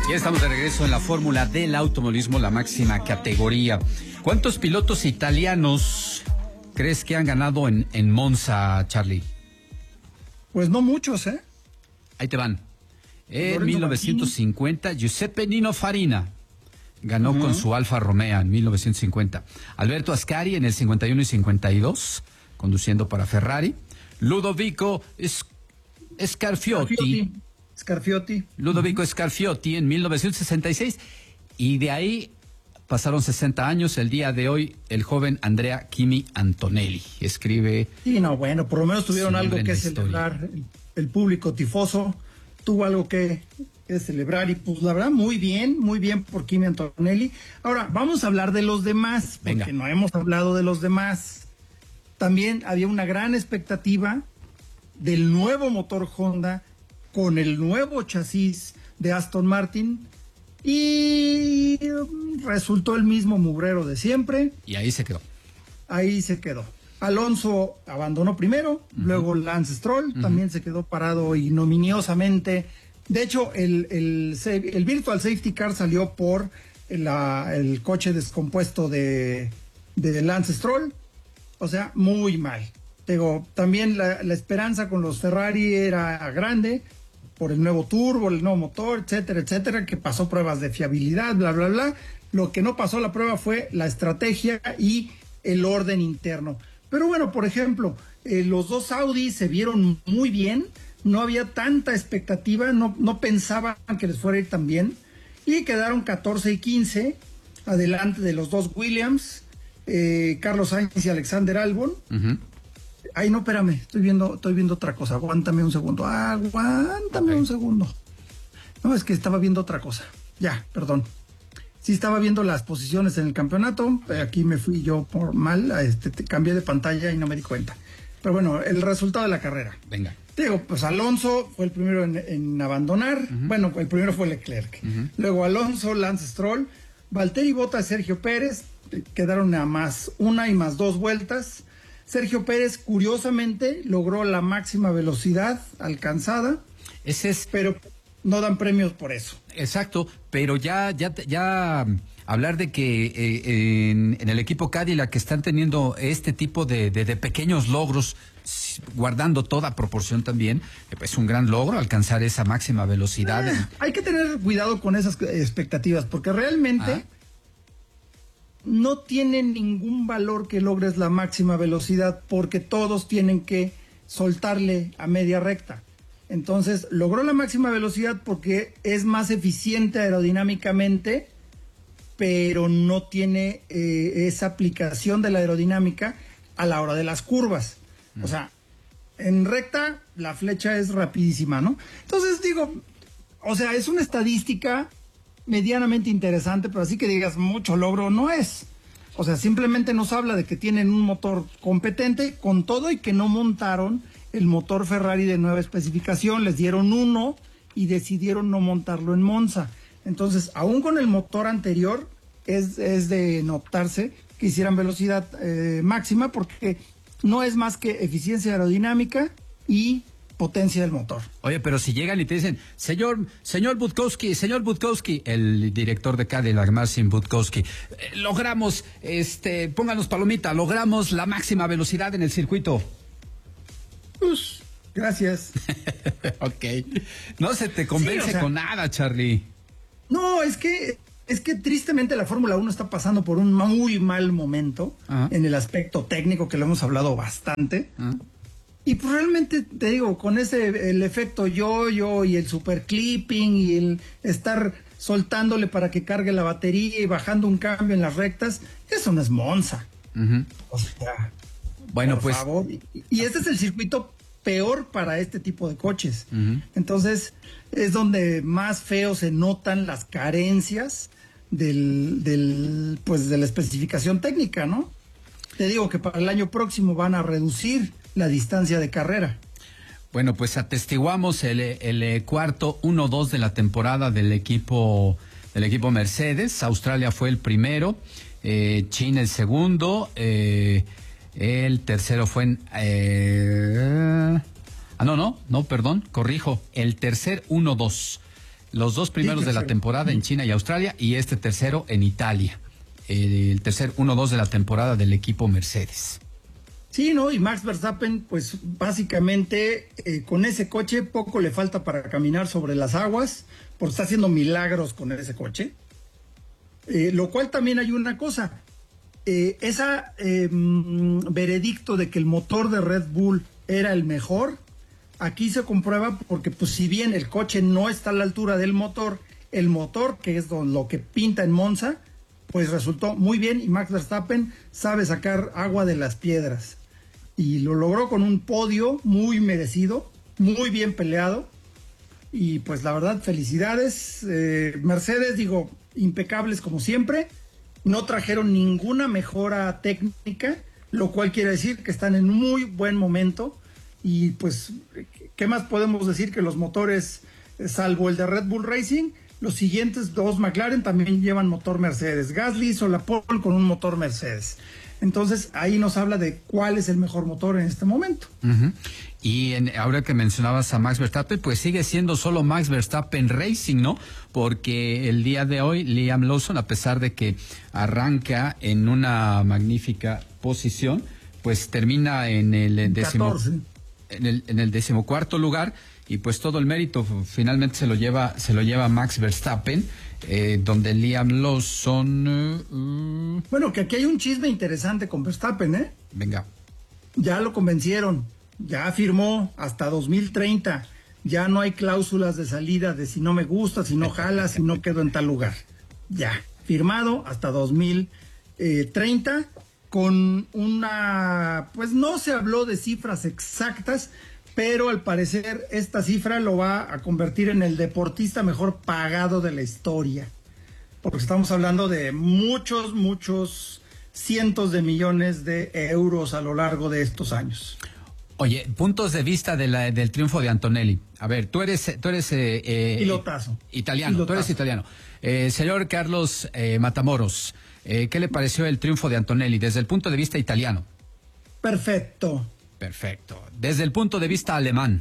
Ya estamos de regreso en la fórmula del automovilismo, la máxima categoría. ¿Cuántos pilotos italianos crees que han ganado en Monza, Charlie? Pues no muchos, ¿eh? Ahí te van. En Lorenzo 1950, Giuseppe Nino Farina ganó con su Alfa Romeo en 1950. Alberto Ascari en el 51 y 52, conduciendo para Ferrari. Ludovico Scarfiotti. Ludovico Scarfiotti en 1966. Y de ahí pasaron 60 años. El día de hoy, el joven Andrea Kimi Antonelli escribe. Sí, no, bueno, por lo menos tuvieron algo que celebrar. El público tifoso tuvo algo que celebrar. Y pues la verdad, muy bien por Kimi Antonelli. Ahora, vamos a hablar de los demás. Venga. Porque no hemos hablado de los demás. También había una gran expectativa del nuevo motor Honda con el nuevo chasis de Aston Martin y resultó el mismo mugrero de siempre. Y ahí se quedó. Alonso abandonó primero, luego Lance Stroll también se quedó parado ignominiosamente. De hecho, el Virtual Safety Car salió por el coche descompuesto de Lance Stroll. O sea, muy mal. También la esperanza con los Ferrari era grande por el nuevo turbo, el nuevo motor, etcétera, que pasó pruebas de fiabilidad, bla, bla, bla. Lo que no pasó la prueba fue la estrategia y el orden interno. Pero bueno, por ejemplo, los dos Audi se vieron muy bien, no había tanta expectativa, no pensaban que les fuera a ir tan bien, y quedaron 14 y 15, adelante de los dos Williams, Carlos Sainz y Alexander Albon. Ay, no, espérame, estoy viendo otra cosa. Aguántame un segundo. Un segundo. No, es que estaba viendo otra cosa. Ya, perdón. Sí, estaba viendo las posiciones en el campeonato. Aquí me fui yo por mal. Cambié de pantalla y no me di cuenta. Pero bueno, el resultado de la carrera. Venga. Pues Alonso fue el primero en abandonar. Bueno, el primero fue Leclerc. Luego Alonso, Lance Stroll, Valtteri Bottas, Sergio Pérez. Quedaron a más una y más dos vueltas. Sergio Pérez, curiosamente, logró la máxima velocidad alcanzada. Pero no dan premios por eso. Exacto, pero ya hablar de que en el equipo Cadillac están teniendo este tipo de pequeños logros, guardando toda proporción también, es un gran logro alcanzar esa máxima velocidad. Hay que tener cuidado con esas expectativas, porque realmente no tiene ningún valor que logres la máxima velocidad, porque todos tienen que soltarle a media recta. Entonces, logró la máxima velocidad porque es más eficiente aerodinámicamente, pero no tiene esa aplicación de la aerodinámica a la hora de las curvas. O sea, en recta la flecha es rapidísima, ¿no? Entonces es una estadística medianamente interesante, pero así que digas mucho logro no es. O sea, simplemente nos habla de que tienen un motor competente con todo y que no montaron el motor Ferrari de nueva especificación, les dieron uno y decidieron no montarlo en Monza. Entonces, aún con el motor anterior, es de notarse que hicieran velocidad máxima, porque no es más que eficiencia aerodinámica y potencia del motor. Oye, pero si llegan y te dicen, señor Budkowski, el director de Cadillac, Marcin Budkowski, logramos, pónganos palomita, logramos la máxima velocidad en el circuito. Pues, gracias. Ok. No se te convence con nada, Charlie. No, es que tristemente la Fórmula 1 está pasando por un muy mal momento en el aspecto técnico, que lo hemos hablado bastante. Y pues realmente, te digo, con el efecto yo-yo y el super clipping y el estar soltándole para que cargue la batería y bajando un cambio en las rectas, eso no es Monza. O sea, bueno, por favor. Y este es el circuito peor para este tipo de coches. Entonces, es donde más feo se notan las carencias de la especificación técnica, ¿no? Te digo que para el año próximo van a reducir la distancia de carrera. Bueno, pues atestiguamos el cuarto 1-2 de la temporada del equipo Mercedes. Australia fue el primero, China el segundo, el tercero fue perdón, corrijo, el tercer 1-2. Los dos primeros de la temporada en China y Australia y este tercero en Italia. El tercer 1-2 de la temporada del equipo Mercedes. Sí, ¿no? Y Max Verstappen, pues básicamente con ese coche poco le falta para caminar sobre las aguas, porque está haciendo milagros con ese coche. Lo cual también hay una cosa, veredicto de que el motor de Red Bull era el mejor, aquí se comprueba porque pues si bien el coche no está a la altura del motor, el motor, que es lo que pinta en Monza, pues resultó muy bien y Max Verstappen sabe sacar agua de las piedras. Y lo logró con un podio muy merecido, muy bien peleado. Y pues la verdad, felicidades. Mercedes, digo, impecables como siempre. No trajeron ninguna mejora técnica, lo cual quiere decir que están en muy buen momento. Y pues, ¿qué más podemos decir que los motores, salvo el de Red Bull Racing? Los siguientes dos McLaren también llevan motor Mercedes. Gasly hizo la pole con un motor Mercedes. Entonces, ahí nos habla de cuál es el mejor motor en este momento. Uh-huh. Y ahora que mencionabas a Max Verstappen, pues sigue siendo solo Max Verstappen Racing, ¿no? Porque el día de hoy Liam Lawson, a pesar de que arranca en una magnífica posición, pues termina en el en el 14º lugar. Y pues todo el mérito finalmente se lo lleva Max Verstappen, donde Liam Lawson... Bueno, que aquí hay un chisme interesante con Verstappen, ¿eh? Venga. Ya lo convencieron, ya firmó hasta 2030, ya no hay cláusulas de salida de si no me gusta, si no jala, si no quedo en tal lugar. Ya, firmado hasta 2030 con una... Pues no se habló de cifras exactas, pero al parecer esta cifra lo va a convertir en el deportista mejor pagado de la historia. Porque estamos hablando de muchos cientos de millones de euros a lo largo de estos años. Oye, puntos de vista del triunfo de Antonelli. A ver, tú eres pilotazo. Italiano, tú eres italiano. Señor Carlos Matamoros, ¿qué le pareció el triunfo de Antonelli desde el punto de vista italiano? Perfecto. Desde el punto de vista alemán.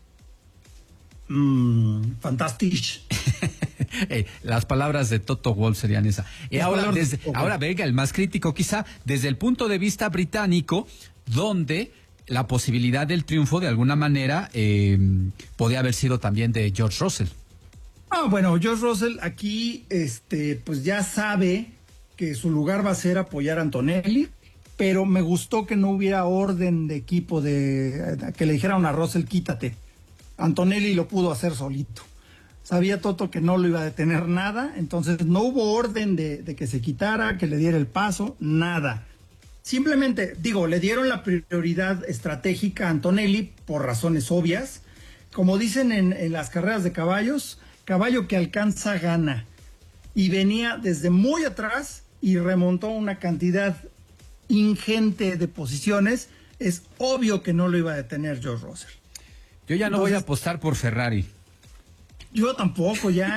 Fantastisch. Las palabras de Toto Wolff serían esa. Ahora venga, el más crítico quizá, desde el punto de vista británico, donde la posibilidad del triunfo de alguna manera podía haber sido también de George Russell. Bueno, George Russell aquí pues ya sabe que su lugar va a ser apoyar a Antonelli, pero me gustó que no hubiera orden de equipo que le dijeran a Russell, quítate. Antonelli lo pudo hacer solito. Sabía Toto que no lo iba a detener nada, entonces no hubo orden de que se quitara, que le diera el paso, nada. Simplemente, le dieron la prioridad estratégica a Antonelli por razones obvias. Como dicen en las carreras de caballos, caballo que alcanza gana. Y venía desde muy atrás y remontó una cantidad ingente de posiciones. Es obvio que no lo iba a detener George Russell. Yo ya no voy a apostar por Ferrari. Yo tampoco, ya.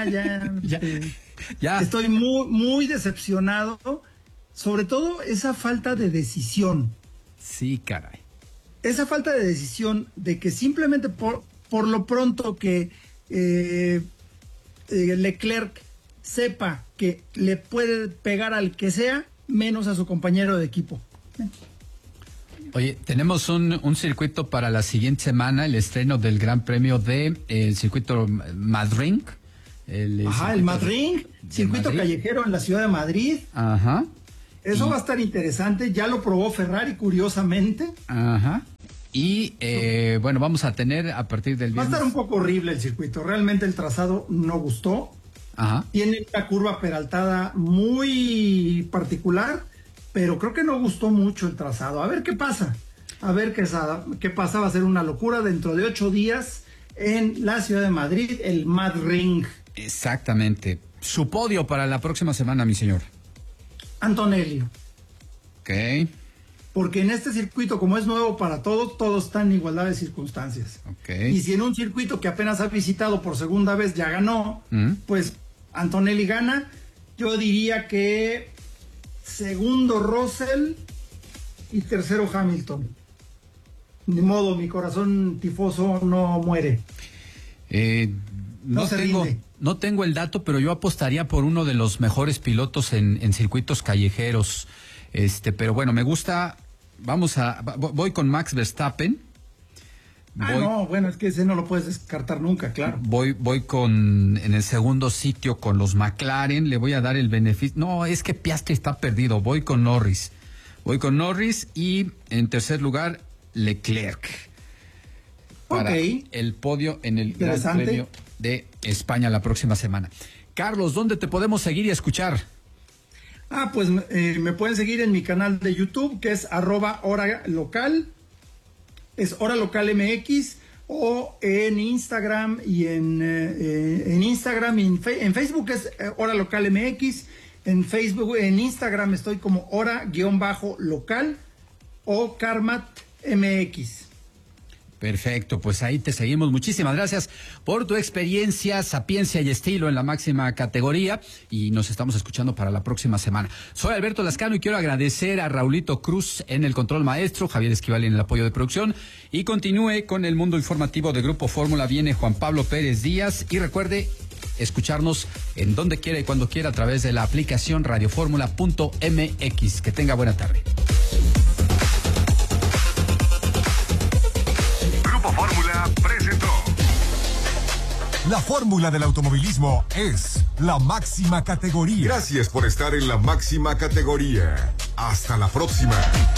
Estoy muy decepcionado. Sobre todo esa falta de decisión. Sí, caray. Esa falta de decisión de que simplemente por lo pronto que Leclerc sepa que le puede pegar al que sea, menos a su compañero de equipo. Oye, tenemos un circuito para la siguiente semana, el estreno del Gran Premio el circuito Madrid. El Madrid, circuito callejero en la ciudad de Madrid. Ajá. Eso va a estar interesante, ya lo probó Ferrari, curiosamente. Ajá. Y bueno, vamos a tener a partir del viernes... Va a estar un poco horrible el circuito, realmente el trazado no gustó. Ajá. Tiene una curva peraltada muy particular, pero creo que no gustó mucho el trazado. A ver qué pasa, qué pasa, va a ser una locura dentro de 8 días en la ciudad de Madrid, el Mad Ring. Exactamente. Su podio para la próxima semana, mi señor. Antonelli. Ok. Porque en este circuito, como es nuevo para todos están en igualdad de circunstancias. Ok. Y si en un circuito que apenas ha visitado por segunda vez ya ganó, pues Antonelli gana. Yo diría que segundo Russell y tercero Hamilton. Ni modo, mi corazón tifoso no muere. No No tengo el dato, pero yo apostaría por uno de los mejores pilotos en circuitos callejeros. Pero bueno, me gusta. Voy con Max Verstappen. Es que ese no lo puedes descartar nunca, claro. Voy en el segundo sitio con los McLaren, le voy a dar el beneficio. No, es que Piastri está perdido, voy con Norris y en tercer lugar Leclerc. Para el podio en el Gran Premio de España la próxima semana. Carlos, ¿dónde te podemos seguir y escuchar? Pues me pueden seguir en mi canal de YouTube, que es @horalocal. Es Hora Local MX, o en Instagram y en Instagram y en Facebook es Hora Local MX. En Instagram estoy como Hora_local o Karmat MX. Perfecto, pues ahí te seguimos. Muchísimas gracias por tu experiencia, sapiencia y estilo en la máxima categoría, y nos estamos escuchando para la próxima semana. Soy Alberto Lascano y quiero agradecer a Raulito Cruz en el control maestro, Javier Esquivel en el apoyo de producción, y continúe con el mundo informativo de Grupo Fórmula. Viene Juan Pablo Pérez Díaz, y recuerde escucharnos en donde quiera y cuando quiera a través de la aplicación radioformula.mx. Que tenga buena tarde. Fórmula presentó. La fórmula del automovilismo es la máxima categoría. Gracias por estar en la máxima categoría. Hasta la próxima.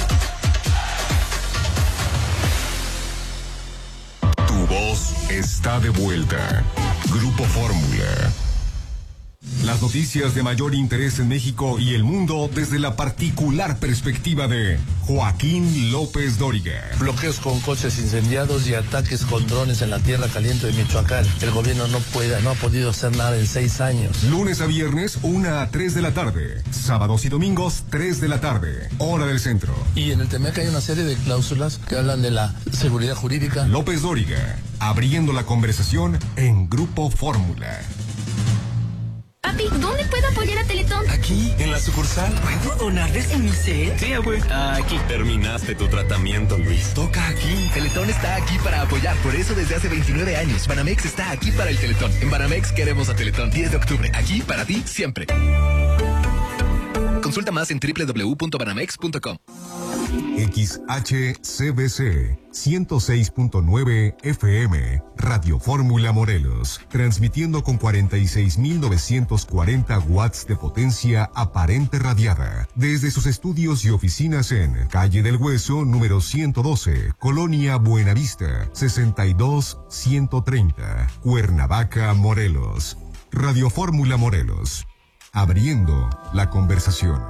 Tu voz está de vuelta. Grupo Fórmula. Las noticias de mayor interés en México y el mundo desde la particular perspectiva de Joaquín López Dóriga. Bloqueos con coches incendiados y ataques con drones en la tierra caliente de Michoacán. El gobierno no ha podido hacer nada en 6 años. Lunes a viernes, 1 a 3 de la tarde. Sábados y domingos, 3 de la tarde. Hora del centro. Y en el TEMEC hay una serie de cláusulas que hablan de la seguridad jurídica. López Dóriga, abriendo la conversación en Grupo Fórmula. Papi, ¿dónde puedo apoyar a Teletón? Aquí, en la sucursal. ¿Puedo donar desde mi ser? Sí, güey. Aquí. Terminaste tu tratamiento, Luis. Toca aquí. Teletón está aquí para apoyar. Por eso desde hace 29 años, Banamex está aquí para el Teletón. En Banamex queremos a Teletón. 10 de octubre. Aquí para ti, siempre. Consulta más en www.banamex.com. XHCBC 106.9 FM, Radio Fórmula Morelos, transmitiendo con 46.940 watts de potencia aparente radiada, desde sus estudios y oficinas en Calle del Hueso, número 112, Colonia Buenavista, 62-130, Cuernavaca, Morelos. Radio Fórmula Morelos, abriendo la conversación.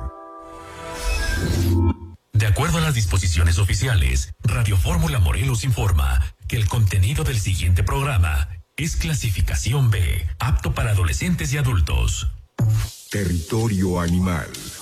De acuerdo a las disposiciones oficiales, Radio Fórmula Morelos informa que el contenido del siguiente programa es clasificación B, apto para adolescentes y adultos. Territorio animal.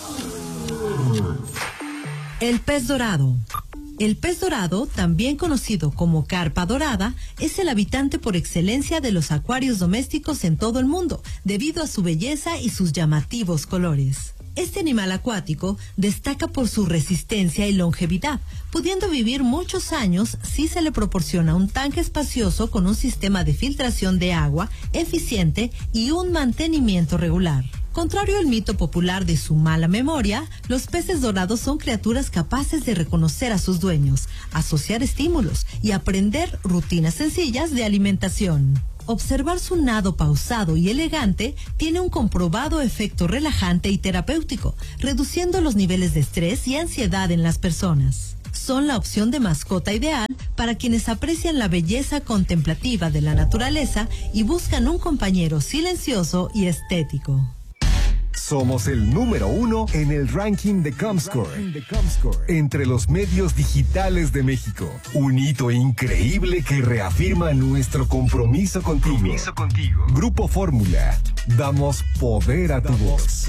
El pez dorado. El pez dorado, también conocido como carpa dorada, es el habitante por excelencia de los acuarios domésticos en todo el mundo, debido a su belleza y sus llamativos colores. Este animal acuático destaca por su resistencia y longevidad, pudiendo vivir muchos años si se le proporciona un tanque espacioso con un sistema de filtración de agua eficiente y un mantenimiento regular. Contrario al mito popular de su mala memoria, los peces dorados son criaturas capaces de reconocer a sus dueños, asociar estímulos y aprender rutinas sencillas de alimentación. Observar su nado pausado y elegante tiene un comprobado efecto relajante y terapéutico, reduciendo los niveles de estrés y ansiedad en las personas. Son la opción de mascota ideal para quienes aprecian la belleza contemplativa de la naturaleza y buscan un compañero silencioso y estético. Somos el número 1 en el ranking de Comscore, entre los medios digitales de México. Un hito increíble que reafirma nuestro compromiso contigo. Grupo Fórmula. Damos poder a tu voz.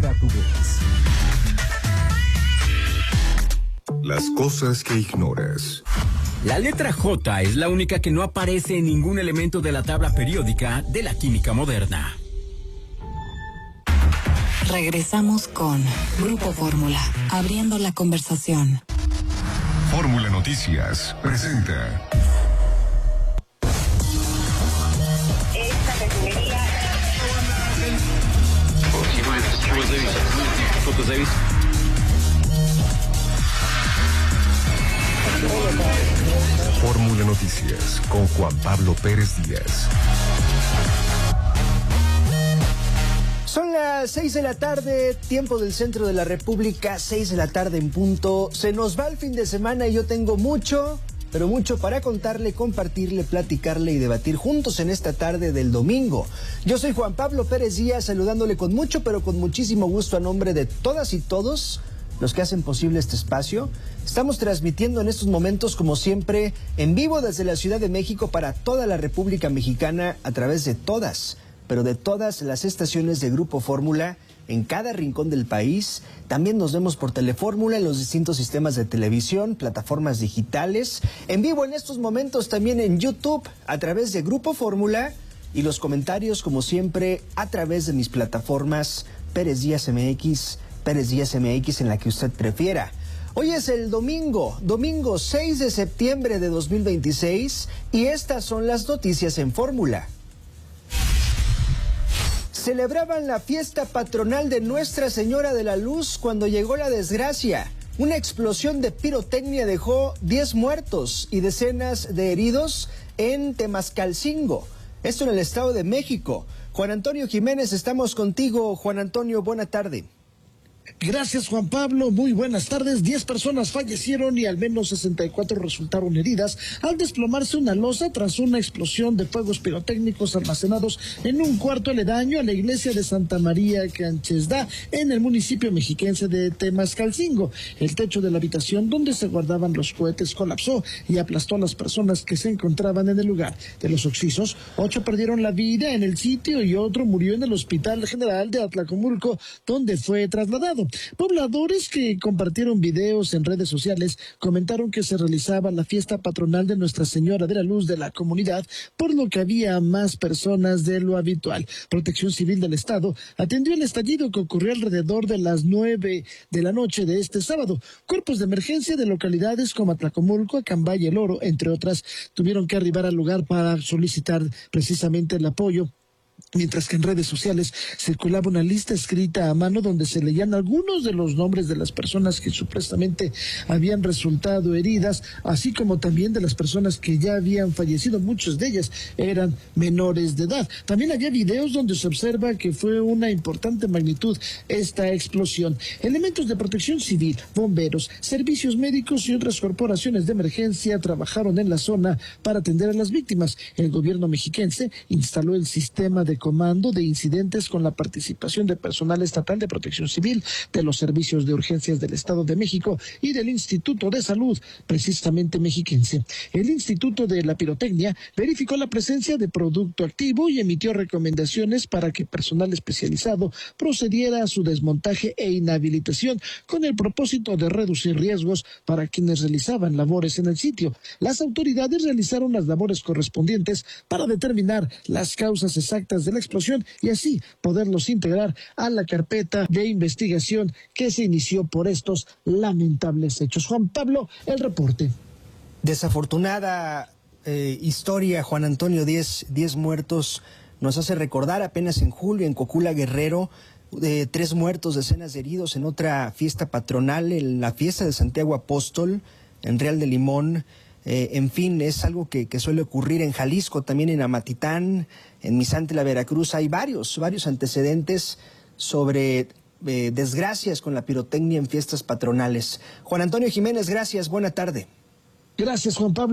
Las cosas que ignoras. La letra J es la única que no aparece en ningún elemento de la tabla periódica de la química moderna. Regresamos con Grupo Fórmula, abriendo la conversación. Fórmula Noticias presenta. Esta refinería Coco Davis. Fórmula Noticias con Juan Pablo Pérez Díaz. Son las 6 de la tarde, tiempo del centro de la República, 6 de la tarde en punto. Se nos va el fin de semana y yo tengo mucho, pero mucho para contarle, compartirle, platicarle y debatir juntos en esta tarde del domingo. Yo soy Juan Pablo Pérez Díaz, saludándole con mucho, pero con muchísimo gusto a nombre de todas y todos los que hacen posible este espacio. Estamos transmitiendo en estos momentos, como siempre, en vivo desde la Ciudad de México para toda la República Mexicana a través de todas, pero de todas las estaciones de Grupo Fórmula en cada rincón del país. También nos vemos por Telefórmula en los distintos sistemas de televisión, plataformas digitales, en vivo en estos momentos también en YouTube a través de Grupo Fórmula y los comentarios, como siempre, a través de mis plataformas Pérez Díaz MX, Pérez Díaz MX, en la que usted prefiera. Hoy es el domingo 6 de septiembre de 2026 y estas son las noticias en Fórmula. Celebraban la fiesta patronal de Nuestra Señora de la Luz cuando llegó la desgracia. Una explosión de pirotecnia dejó 10 muertos y decenas de heridos en Temascalcingo. Esto en el Estado de México. Juan Antonio Jiménez, estamos contigo. Juan Antonio, buena tarde. Gracias, Juan Pablo. Muy buenas tardes. 10 personas fallecieron y al menos 64 resultaron heridas al desplomarse una losa tras una explosión de fuegos pirotécnicos almacenados en un cuarto aledaño a la iglesia de Santa María Canchesda en el municipio mexiquense de Temascalcingo. El techo de la habitación donde se guardaban los cohetes colapsó y aplastó a las personas que se encontraban en el lugar. De los occisos, 8 perdieron la vida en el sitio y otro murió en el Hospital General de Atlacomulco, donde fue trasladado. Pobladores que compartieron videos en redes sociales comentaron que se realizaba la fiesta patronal de Nuestra Señora de la Luz de la comunidad, por lo que había más personas de lo habitual. Protección Civil del Estado atendió el estallido que ocurrió alrededor de las 9 de la noche de este sábado. Cuerpos de emergencia de localidades como Atlacomulco, Acambay y El Oro, entre otras, tuvieron que arribar al lugar para solicitar precisamente el apoyo. Mientras que en redes sociales circulaba una lista escrita a mano donde se leían algunos de los nombres de las personas que supuestamente habían resultado heridas, así como también de las personas que ya habían fallecido. Muchas de ellas eran menores de edad. También había videos donde se observa que fue una importante magnitud esta explosión. Elementos de protección civil, bomberos, servicios médicos y otras corporaciones de emergencia trabajaron en la zona para atender a las víctimas. El gobierno mexiquense instaló el sistema de comando de incidentes con la participación de personal estatal de protección civil, de los servicios de urgencias del Estado de México y del Instituto de Salud, precisamente mexiquense. El Instituto de la Pirotecnia verificó la presencia de producto activo y emitió recomendaciones para que personal especializado procediera a su desmontaje e inhabilitación con el propósito de reducir riesgos para quienes realizaban labores en el sitio. Las autoridades realizaron las labores correspondientes para determinar las causas exactas de la explosión y así poderlos integrar a la carpeta de investigación que se inició por estos lamentables hechos. Juan Pablo, el reporte. Desafortunada historia, Juan Antonio, 10 muertos. Nos hace recordar apenas en julio en Cocula, Guerrero, 3 muertos, decenas de heridos en otra fiesta patronal, en la fiesta de Santiago Apóstol, en Real de Limón. En fin, es algo que suele ocurrir en Jalisco, también en Amatitán, en Misantla, Veracruz. Hay varios antecedentes sobre desgracias con la pirotecnia en fiestas patronales. Juan Antonio Jiménez, gracias, buena tarde. Gracias, Juan Pablo.